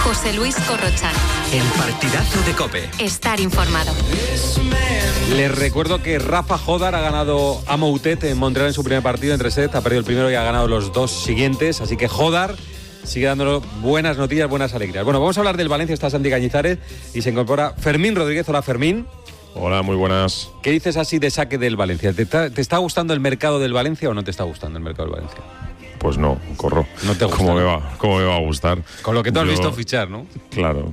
José Luis Corrochano. El partidazo de COPE. Estar informado. Les recuerdo que Rafa Jodar ha ganado a Moutet en Montreal en su primer partido entre sets. Ha perdido el primero y ha ganado los dos siguientes. Así que Jodar sigue dándonos buenas noticias, buenas alegrías. Bueno, vamos a hablar del Valencia. Está Santi Cañizares y se incorpora Fermín Rodríguez. Hola, Fermín. Hola, muy buenas. ¿Qué dices así de saque del Valencia? ¿Te está gustando el mercado del Valencia o no te está gustando el mercado del Valencia? Pues no, Corro. No te gusta. ¿Cómo me va a gustar? Con lo que tú has visto fichar, ¿no? Claro.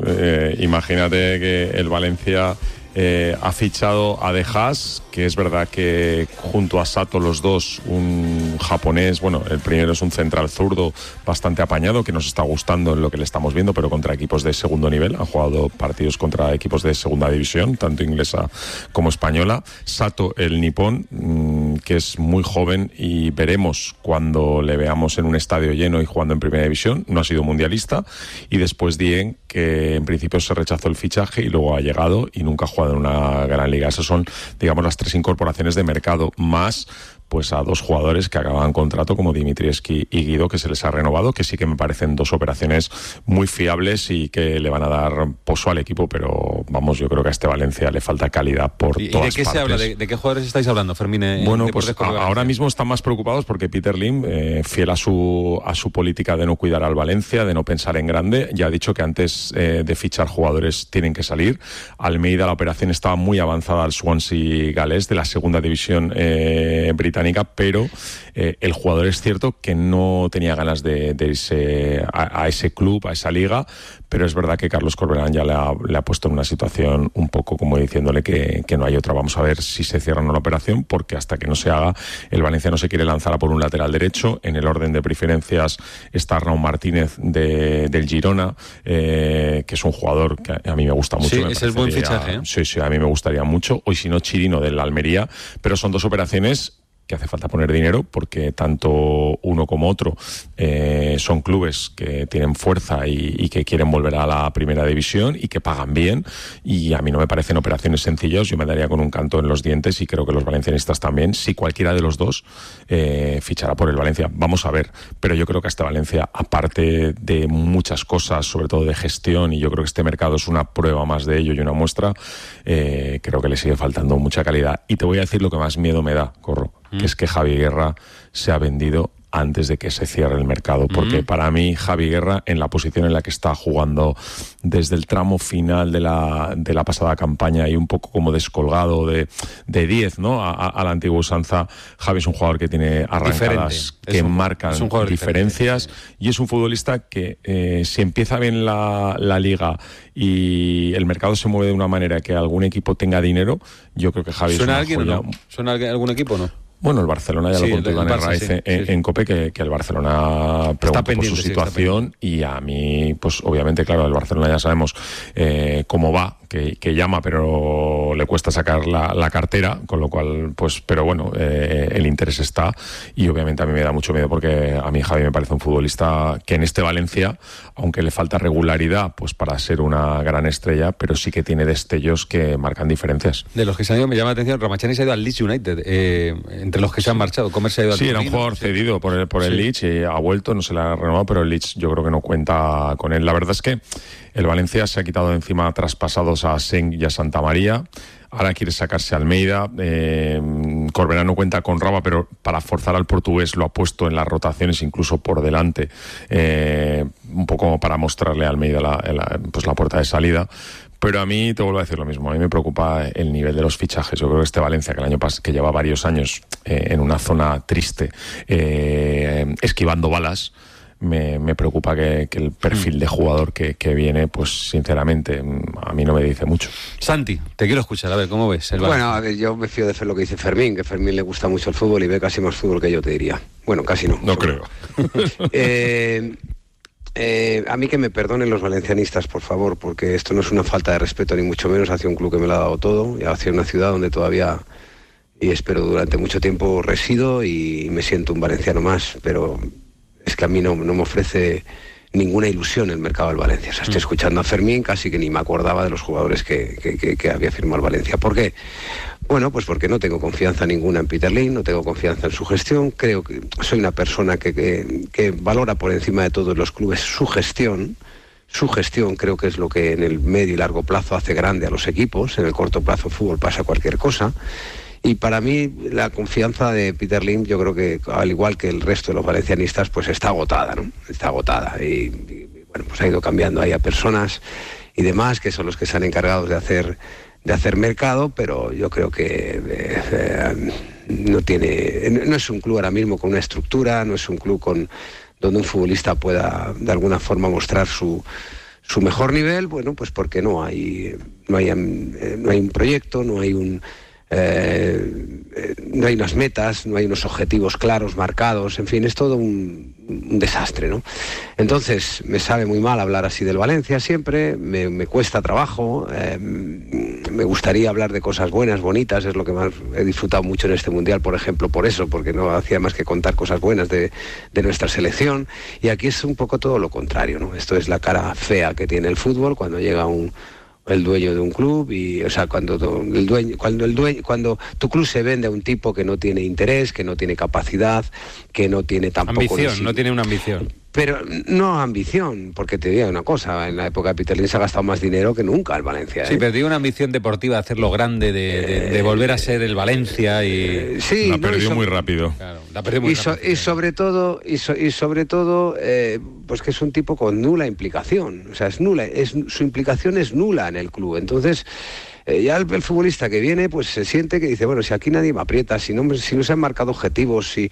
Imagínate que el Valencia ha fichado a De Haas, que es verdad que junto a Sato los dos, un japonés, bueno, el primero es un central zurdo bastante apañado, que nos está gustando en lo que le estamos viendo, pero contra equipos de segundo nivel. Han jugado partidos contra equipos de segunda división, tanto inglesa como española. Sato, el nipón, que es muy joven, y veremos cuando le veamos en un estadio lleno y jugando en primera división. No ha sido mundialista. Y después Dieng, que en principio se rechazó el fichaje y luego ha llegado y nunca ha jugado en una gran liga. Esas son, digamos, las 3 incorporaciones de mercado, más pues a 2 jugadores que acaban contrato, como Dimitrievski y Guido, que se les ha renovado, que sí que me parecen 2 operaciones muy fiables y que le van a dar pozo al equipo, pero vamos, yo creo que a este Valencia le falta calidad por todas partes. ¿Y de qué se habla? ¿De qué jugadores estáis hablando, Fermín? Bueno, pues ahora mismo están más preocupados porque Peter Lim, fiel a su política de no cuidar al Valencia, de no pensar en grande, ya ha dicho que antes de fichar jugadores tienen que salir. Almeida, la operación estaba muy avanzada al Swansea galés de la segunda división británica, pero el jugador es cierto que no tenía ganas de irse a ese club, a esa liga, pero es verdad que Carlos Corberán ya le ha puesto en una situación un poco como diciéndole que no hay otra. Vamos a ver si se cierra o no la operación, porque hasta que no se haga, el Valencia no se quiere lanzar a por un lateral derecho. En el orden de preferencias está Arnau Martínez del Girona, que es un jugador que a mí me gusta mucho. Sí, ese es buen fichaje, ¿eh? Sí, a mí me gustaría mucho. Hoy si no, Chirino del Almería, pero son 2 operaciones que hace falta poner dinero, porque tanto uno como otro son clubes que tienen fuerza y que quieren volver a la primera división y que pagan bien, y a mí no me parecen operaciones sencillas. Yo me daría con un canto en los dientes, y creo que los valencianistas también, si cualquiera de los dos fichará por el Valencia. Vamos a ver, pero yo creo que a este Valencia, aparte de muchas cosas, sobre todo de gestión, y yo creo que este mercado es una prueba más de ello y una muestra, creo que le sigue faltando mucha calidad. Y te voy a decir lo que más miedo me da, Corro, que es que Javi Guerra se ha vendido antes de que se cierre el mercado, porque para mí Javi Guerra, en la posición en la que está jugando desde el tramo final de la pasada campaña y un poco como descolgado de 10, ¿no? A la antigua usanza, Javi es un jugador que tiene arrancadas que marcan diferencias, y es un futbolista que si empieza bien la liga y el mercado se mueve de una manera que algún equipo tenga dinero, yo creo que Javi ¿Suena es una joya. ¿No? ¿Suena algún equipo o no? Bueno, el Barcelona ya lo contó Iván Herraiz en COPE, que el Barcelona preguntó por su situación, y a mí, pues obviamente, claro, el Barcelona ya sabemos cómo va, que llama, pero le cuesta sacar la cartera, con lo cual, pues, pero bueno, el interés está, y obviamente a mí me da mucho miedo, porque a mí Javi me parece un futbolista que en este Valencia, aunque le falta regularidad, pues para ser una gran estrella, pero sí que tiene destellos que marcan diferencias. De los que se han ido, me llama la atención, Ramachani se ha ido al Leeds United, entre los que se han marchado. Comer se ha ido al Turino, era un jugador cedido por el Leeds, y ha vuelto, no se le ha renovado, pero el Leeds yo creo que no cuenta con él. La verdad es que el Valencia se ha quitado de encima traspasados a Seng y a Santa María. Ahora quiere sacarse a Almeida. Corberán no cuenta con Raba, pero para forzar al portugués lo ha puesto en las rotaciones, incluso por delante, un poco para mostrarle a Almeida la puerta de salida. Pero a mí, te vuelvo a decir lo mismo, a mí me preocupa el nivel de los fichajes. Yo creo que este Valencia, que el año pasado, que lleva varios años en una zona triste, esquivando balas, me preocupa que el perfil de jugador que viene, pues sinceramente, a mí no me dice mucho. Santi, te quiero escuchar, a ver, ¿cómo ves el Valencia? Bueno, a ver, yo me fío de lo que dice Fermín, que Fermín le gusta mucho el fútbol y ve casi más fútbol que yo, te diría. Bueno, casi no. No creo. A mí que me perdonen los valencianistas, por favor, porque esto no es una falta de respeto, ni mucho menos hacia un club que me lo ha dado todo, y hacia una ciudad donde todavía, y espero durante mucho tiempo, resido y me siento un valenciano más, pero es que a mí no me ofrece ninguna ilusión el mercado del Valencia. O sea, estoy escuchando a Fermín, casi que ni me acordaba de los jugadores que había firmado el Valencia. ¿Por qué? Bueno, pues porque no tengo confianza ninguna en Peter Lim, no tengo confianza en su gestión. Creo que soy una persona que valora por encima de todos los clubes su gestión, Su gestión creo que es lo que en el medio y largo plazo hace grande a los equipos. En el corto plazo en fútbol pasa cualquier cosa. Y para mí la confianza de Peter Lim, yo creo que al igual que el resto de los valencianistas, pues está agotada, ¿no? Está agotada. Y bueno, pues ha ido cambiando ahí a personas y demás, que son los que se han encargado de hacer mercado, pero yo creo que no es un club ahora mismo con una estructura, no es un club donde un futbolista pueda de alguna forma mostrar su mejor nivel. Bueno, pues porque no hay un proyecto, no hay unas metas, no hay unos objetivos claros, marcados, en fin, es todo un desastre, ¿no? Entonces, me sabe muy mal hablar así del Valencia siempre, me cuesta trabajo, me gustaría hablar de cosas buenas, bonitas, es lo que más he disfrutado mucho en este Mundial, por ejemplo, por eso, porque no hacía más que contar cosas buenas de nuestra selección, y aquí es un poco todo lo contrario, ¿no? Esto es la cara fea que tiene el fútbol cuando llega el dueño de un club, y o sea, cuando tu club se vende a un tipo que no tiene interés, que no tiene capacidad, que no tiene tampoco ambición, no tiene una ambición. Pero no ambición, porque te digo una cosa, en la época de Peter Lim se ha gastado más dinero que nunca el Valencia. Sí, pero digo una ambición deportiva, hacerlo grande, de volver a ser el Valencia y... Sí, la perdió muy rápido. Claro, la perdió muy rápido. Y sobre todo, pues que es un tipo con nula implicación, o sea, es nula, su implicación es nula en el club, entonces... ya el futbolista que viene pues se siente que dice, bueno, si aquí nadie me aprieta, si no se han marcado objetivos, si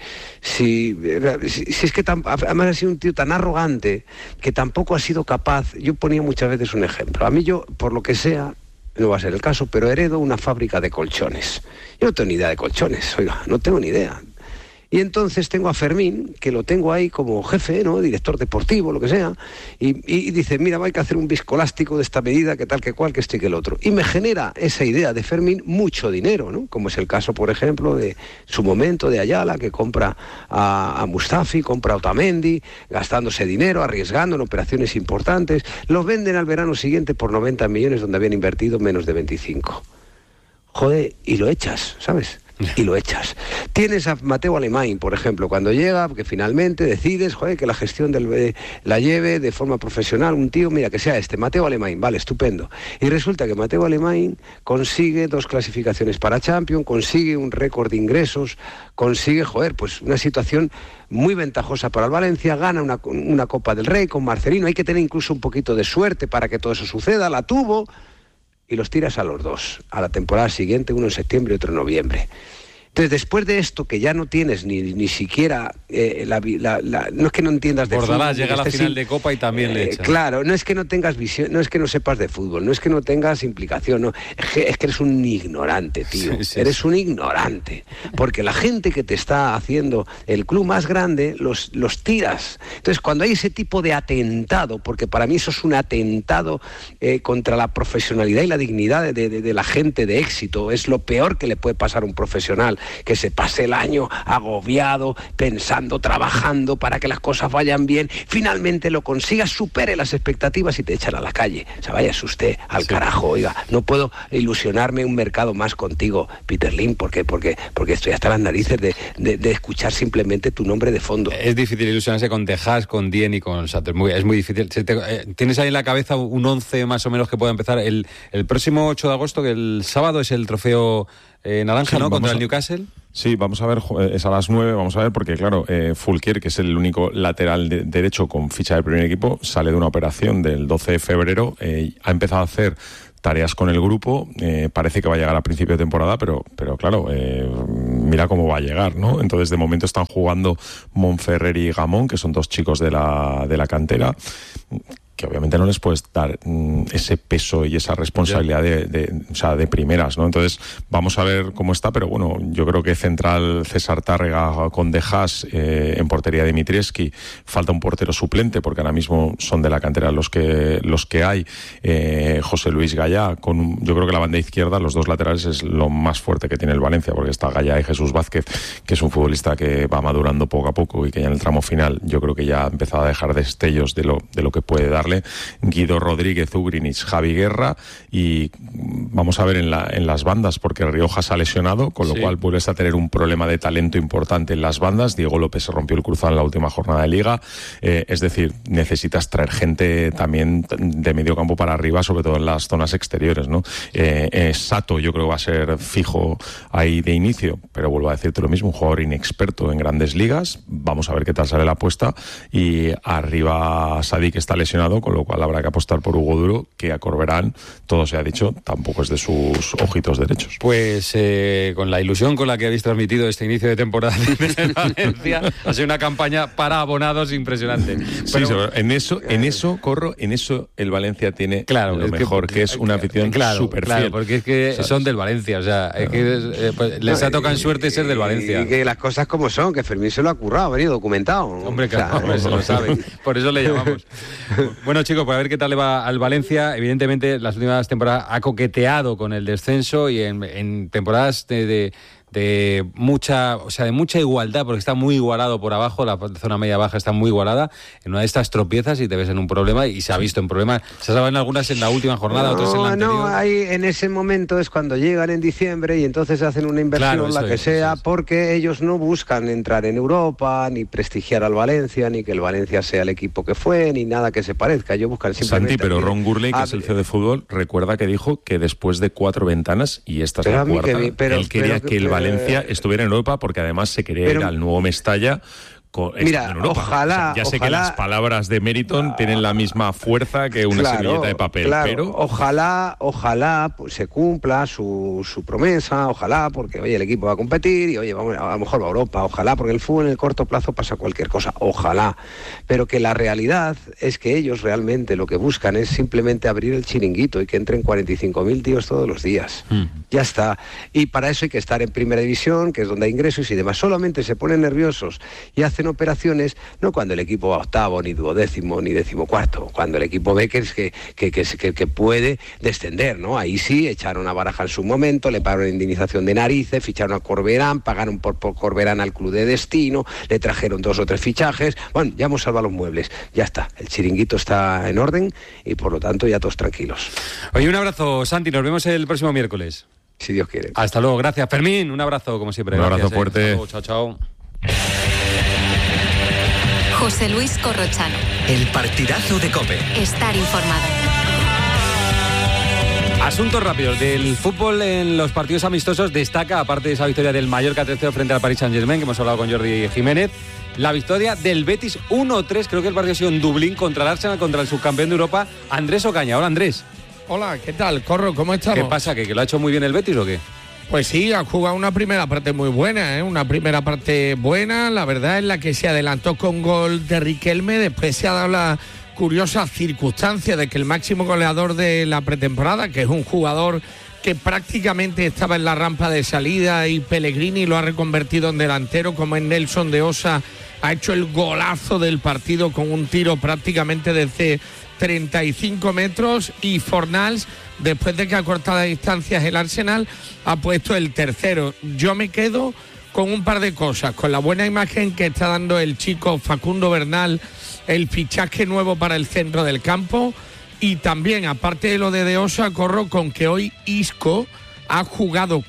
es que además ha sido un tío tan arrogante que tampoco ha sido capaz. Yo ponía muchas veces un ejemplo, a mí yo, por lo que sea, no va a ser el caso, pero heredo una fábrica de colchones. Yo no tengo ni idea de colchones, oiga, no tengo ni idea. Y entonces tengo a Fermín, que lo tengo ahí como jefe, ¿no? Director deportivo, lo que sea, y dice, mira, hay que hacer un viscoelástico de esta medida, que tal, que cual, que esto y que el otro. Y me genera esa idea de Fermín mucho dinero, ¿no? Como es el caso, por ejemplo, de su momento de Ayala, que compra a Mustafi, compra a Otamendi, gastándose dinero, arriesgando en operaciones importantes. Los venden al verano siguiente por 90 millones, donde habían invertido menos de 25. Joder, y lo echas, ¿sabes? Y lo echas. Tienes a Mateu Alemany, por ejemplo, cuando llega, que finalmente decides, joder, que la gestión la lleve de forma profesional un tío, mira, que sea Mateu Alemany, vale, estupendo. Y resulta que Mateu Alemany consigue 2 clasificaciones para Champions, consigue un récord de ingresos, consigue, pues una situación muy ventajosa para el Valencia, gana una Copa del Rey con Marcelino, hay que tener incluso un poquito de suerte para que todo eso suceda, la tuvo, y los tiras a los dos, a la temporada siguiente, uno en septiembre y otro en noviembre. Entonces, después de esto, que ya no tienes ni siquiera no es que no entiendas de Bordalás fútbol. Llega a la final de Copa y también le echan. Claro, no es que no tengas visión, no es que no sepas de fútbol, no es que no tengas implicación, no, es que eres un ignorante, tío. Sí, eres un ignorante. Porque la gente que te está haciendo el club más grande, los tiras. Entonces, cuando hay ese tipo de atentado, porque para mí eso es un atentado contra la profesionalidad y la dignidad de la gente de éxito, es lo peor que le puede pasar a un profesional, que se pase el año agobiado, pensando, trabajando para que las cosas vayan bien, finalmente lo consiga, supere las expectativas y te echan a la calle. O sea, váyase usted al carajo, oiga, no puedo ilusionarme un mercado más contigo, Peter Lim, porque estoy hasta las narices de escuchar simplemente tu nombre de fondo. Es difícil ilusionarse con Tejas, con Dien y con Sato, es muy difícil. ¿Tienes ahí en la cabeza un 11 más o menos que pueda empezar el próximo 8 de agosto, que el sábado es el trofeo naranja, sí, ¿no? Contra el Newcastle. Sí, vamos a ver, es a las 9, vamos a ver, porque claro, Fulquier, que es el único lateral derecho con ficha del primer equipo, sale de una operación del 12 de febrero, ha empezado a hacer tareas con el grupo, parece que va a llegar a principio de temporada, pero claro, mira cómo va a llegar, ¿no? Entonces, de momento están jugando Monferrer y Gamón, que son 2 chicos de la cantera, que obviamente no les puedes dar ese peso y esa responsabilidad de primeras, ¿no? Entonces, vamos a ver cómo está, pero bueno, yo creo que central César Tárrega con De Haas, en portería Dimitrievski, falta un portero suplente, porque ahora mismo son de la cantera los que hay, José Luis Gallá, yo creo que la banda izquierda, los 2 laterales es lo más fuerte que tiene el Valencia, porque está Gallá y Jesús Vázquez, que es un futbolista que va madurando poco a poco y que ya en el tramo final yo creo que ya ha empezado a dejar destellos de lo que puede darle. ¿vale? Guido Rodríguez, Ugrinic, Javi Guerra, y vamos a ver en las bandas, porque Rioja se ha lesionado, con lo cual vuelves a tener un problema de talento importante en las bandas. Diego López se rompió el cruzado en la última jornada de Liga, es decir, necesitas traer gente también de medio campo para arriba, sobre todo en las zonas exteriores, ¿no? Sato yo creo que va a ser fijo ahí de inicio, pero vuelvo a decirte lo mismo, un jugador inexperto en grandes ligas. Vamos a ver qué tal sale la apuesta. Y arriba Sadik está lesionado, con lo cual habrá que apostar por Hugo Duro, que a Corberán, todo se ha dicho, tampoco es de sus ojitos derechos. Pues con la ilusión con la que habéis transmitido este inicio de temporada en Valencia, ha sido una campaña para abonados impresionante. Pero, en eso, Corro, en eso el Valencia tiene lo mejor, que es una afición súper fiel. Claro, porque es que son del Valencia, o sea, es que les ha tocado en suerte ser del Valencia. Y que las cosas como son, que Fermín se lo ha currado, ha venido documentado. Hombre, claro, se lo sabe. Por eso le llamamos. Bueno, chicos, pues a ver qué tal le va al Valencia. Evidentemente, las últimas temporadas ha coqueteado con el descenso y en temporadas de mucha, o sea, de mucha igualdad, porque está muy igualado por abajo, la zona media-baja está muy igualada. En una de estas tropiezas y te ves en un problema, y se ha visto en problemas. Se saben algunas en la última jornada, otras en la anterior. No, ahí en ese momento es cuando llegan en diciembre y entonces hacen una inversión, la que sea, porque ellos no buscan entrar en Europa, ni prestigiar al Valencia, ni que el Valencia sea el equipo que fue, ni nada que se parezca. Ellos buscan simplemente... Santi, pero Ron Gurley, que es el CEO de fútbol, recuerda que dijo que después de 4 ventanas, y esta es la cuarta, él quería que el Valencia estuviera en Europa, porque además se quería ir al nuevo Mestalla. Mira, ojalá... Ya sé que las palabras de Meriton tienen la misma fuerza que una servilleta de papel, pero... Ojalá pues, se cumpla su promesa, ojalá, porque oye, el equipo va a competir y oye, vamos, a lo mejor va a Europa, ojalá, porque el fútbol en el corto plazo pasa cualquier cosa, ojalá. Pero que la realidad es que ellos realmente lo que buscan es simplemente abrir el chiringuito y que entren 45.000 tíos todos los días. Ya está. Y para eso hay que estar en primera división, que es donde hay ingresos y demás. Solamente se ponen nerviosos y hacen operaciones, no cuando el equipo va octavo, ni duodécimo, ni decimocuarto, cuando el equipo ve que puede descender, ¿no? Ahí sí, echaron a Baraja en su momento, le pagaron indemnización de narices, ficharon a Corberán, pagaron por Corberán al club de destino, le trajeron 2 o 3 fichajes, bueno, ya hemos salvado los muebles, ya está, el chiringuito está en orden y por lo tanto ya todos tranquilos. Oye, un abrazo, Santi, nos vemos el próximo miércoles. Si Dios quiere. Hasta luego, gracias. Fermín, un abrazo como siempre. Un abrazo fuerte. Luego, chao. José Luis Corrochano. El partidazo de COPE. Estar informado. Asuntos rápidos del fútbol en los partidos amistosos. Destaca, aparte de esa victoria del Mallorca 3-0 frente al Paris Saint-Germain, que hemos hablado con Jordi Jiménez, la victoria del Betis 1-3. Creo que el partido ha sido en Dublín contra el Arsenal, contra el subcampeón de Europa, Andrés Ocaña. Hola, Andrés. Hola, ¿qué tal? Corro, ¿cómo estamos? ¿Qué pasa? ¿Que lo ha hecho muy bien el Betis o qué? Pues sí, ha jugado una primera parte muy buena, una primera parte buena, la verdad, en la que se adelantó con gol de Riquelme. Después se ha dado la curiosa circunstancia de que el máximo goleador de la pretemporada, que es un jugador que prácticamente estaba en la rampa de salida, y Pellegrini lo ha reconvertido en delantero, como en Nelson de Osa, ha hecho el golazo del partido con un tiro prácticamente desde 35 metros, y Fornals, después de que a cortadas distancias el Arsenal, ha puesto el tercero. Yo me quedo con un par de cosas, con la buena imagen que está dando el chico Facundo Bernal, el fichaje nuevo para el centro del campo, y también, aparte de lo de Osa, corro con que hoy Isco ha jugado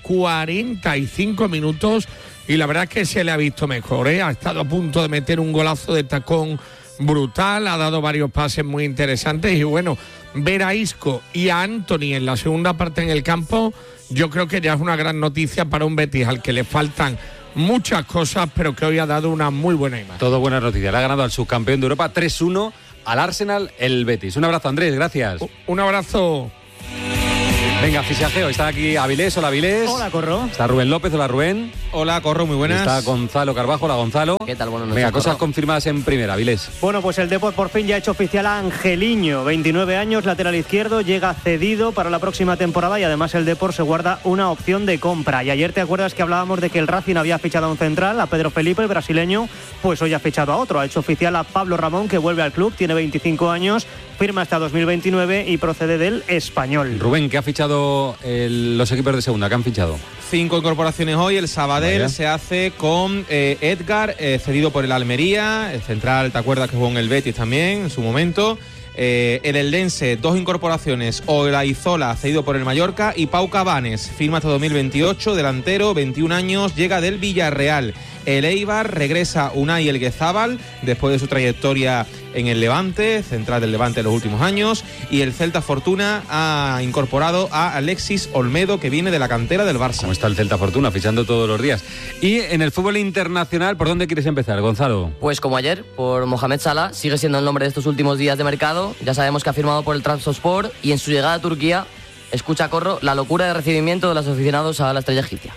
45 minutos y la verdad es que se le ha visto mejor, ha estado a punto de meter un golazo de tacón brutal, ha dado varios pases muy interesantes, y bueno, ver a Isco y a Anthony en la segunda parte en el campo, yo creo que ya es una gran noticia para un Betis al que le faltan muchas cosas, pero que hoy ha dado una muy buena imagen. Todo buenas noticias. Le ha ganado al subcampeón de Europa 3-1 al Arsenal el Betis. Un abrazo, Andrés, gracias. Un abrazo. Venga, fichajeo. Está aquí Avilés. Hola, Avilés. Hola, Corro. Está Rubén López. Hola, Rubén. Hola, Corro, muy buenas. Está Gonzalo Carbajo. Hola, Gonzalo. ¿Qué tal? Buenas noches. Venga, cosas Corro. confirmadas en primera, Avilés. Bueno, pues el Depor por fin ya ha hecho oficial a Angeliño, 29 años, lateral izquierdo, llega cedido para la próxima temporada, y además el Depor se guarda una opción de compra. Y ayer te acuerdas que hablábamos de que el Racing había fichado a un central, a Pedro Felipe, el brasileño, pues hoy ha fichado a otro. Ha hecho oficial a Pablo Ramón, que vuelve al club, tiene 25 años, firma hasta 2029 y procede del Español. Rubén, ¿qué ha fichado los equipos de segunda? ¿Qué han fichado? 5 incorporaciones hoy. El Sabadell se hace con Edgar, cedido por el Almería. El central, ¿te acuerdas que jugó en el Betis también en su momento? El Eldense, 2 incorporaciones, Olaizola, cedido por el Mallorca, y Pau Cabanes, firma hasta 2028, delantero, 21 años, llega del Villarreal. El Eibar regresa Unai Elguezábal después de su trayectoria en el Levante, central del Levante en los últimos años, y el Celta Fortuna ha incorporado a Alexis Olmedo, que viene de la cantera del Barça. ¿Cómo está el Celta Fortuna? Fichando todos los días. Y en el fútbol internacional, ¿por dónde quieres empezar, Gonzalo? Pues como ayer, por Mohamed Salah, sigue siendo el nombre de estos últimos días de mercado. Ya sabemos que ha firmado por el Trabzonspor y en su llegada a Turquía, escucha Corro, la locura de recibimiento de los aficionados a la estrella egipcia.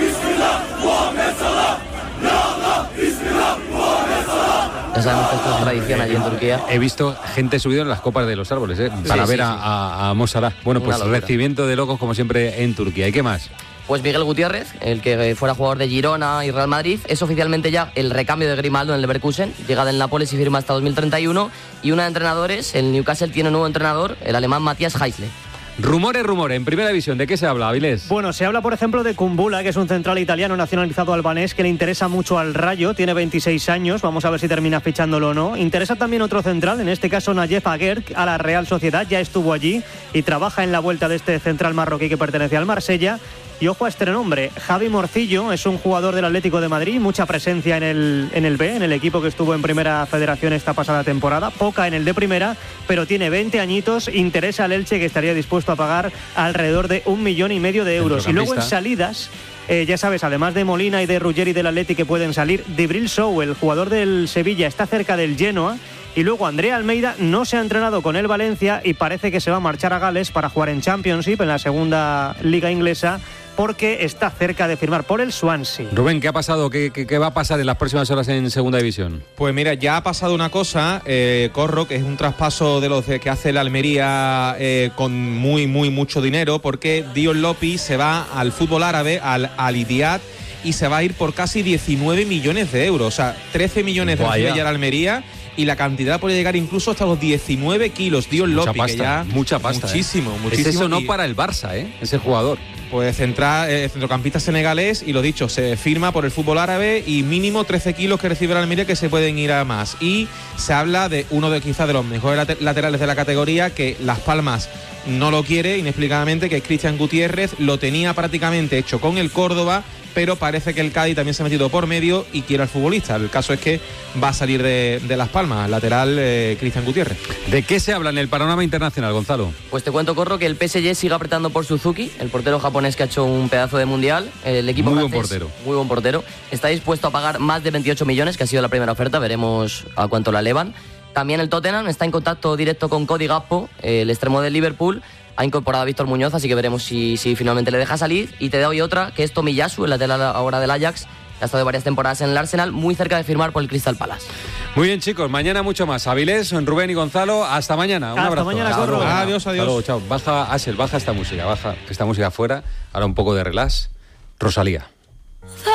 Ya sabemos que esto es tradición allí en Turquía. He visto gente subida en las copas de los árboles, para ver a Mo Salah. Bueno, pues recibimiento de locos como siempre en Turquía. ¿Y qué más? Pues Miguel Gutiérrez, el que fuera jugador de Girona y Real Madrid, es oficialmente ya el recambio de Grimaldo en el Leverkusen, llega del Nápoles y firma hasta 2031. Y una de entrenadores, el Newcastle tiene un nuevo entrenador, el alemán Matthias Heisle. Rumores, en Primera División. ¿De qué se habla, Avilés? Bueno, se habla, por ejemplo, de Kumbula, que es un central italiano nacionalizado albanés que le interesa mucho al Rayo, tiene 26 años, vamos a ver si termina fichándolo o no. Interesa también otro central, en este caso Nayef Aguer, a la Real Sociedad, ya estuvo allí y trabaja en la vuelta de este central marroquí que pertenece al Marsella. Y ojo a este nombre, Javi Morcillo, es un jugador del Atlético de Madrid, mucha presencia en el B, en el equipo que estuvo en Primera Federación esta pasada temporada, poca en el de Primera, pero tiene 20 añitos, interesa al Elche, que estaría dispuesto a pagar alrededor de 1,5 millones de euros. Y luego en salidas, ya sabes, además de Molina y de Ruggeri del Atleti que pueden salir, Djibril Sow, el jugador del Sevilla, está cerca del Genoa. Y luego Andrea Almeida no se ha entrenado con el Valencia y parece que se va a marchar a Gales para jugar en Championship, en la segunda liga inglesa, porque está cerca de firmar por el Swansea. Rubén, ¿qué ha pasado? ¿Qué va a pasar en las próximas horas en Segunda División? Pues mira, ya ha pasado una cosa, Corro, que es un traspaso de los que hace la Almería con mucho dinero, porque Dion Lopi se va al fútbol árabe, al Al-Ittihad, y se va a ir por casi 19 millones de euros. O sea, 13 millones de ya la Almería, y la cantidad puede llegar incluso hasta los 19 kilos. Dion Lopi, que ya... Mucha pasta. Muchísimo. Es eso no para el Barça, ese jugador. Pues centrocampista senegalés, y lo dicho, se firma por el fútbol árabe y mínimo 13 kilos que recibe la Almería, que se pueden ir a más. Y se habla de uno de quizás de los mejores laterales de la categoría, que Las Palmas no lo quiere inexplicablemente, que es Cristian Gutiérrez. Lo tenía prácticamente hecho con el Córdoba, pero parece que el Cádiz también se ha metido por medio y quiere al futbolista. El caso es que va a salir de Las Palmas, lateral Cristian Gutiérrez. ¿De qué se habla en el panorama internacional, Gonzalo? Pues te cuento, Corro, que el PSG sigue apretando por Suzuki, el portero japonés que ha hecho un pedazo de mundial. El equipo muy francés, muy buen portero. Está dispuesto a pagar más de 28 millones, que ha sido la primera oferta, veremos a cuánto la elevan. También el Tottenham está en contacto directo con Cody Gakpo, el extremo del Liverpool. Ha incorporado a Víctor Muñoz, así que veremos si finalmente le deja salir. Y te doy otra, que es Tomiyasu, el lateral ahora del Ajax, que ha estado varias temporadas en el Arsenal, muy cerca de firmar por el Crystal Palace. Muy bien, chicos, mañana mucho más. Avilés, Rubén y Gonzalo, hasta mañana. Un abrazo. Hasta mañana, Corro. Adiós. Hasta luego, chao. Baja esta música fuera. Ahora un poco de relax. Rosalía.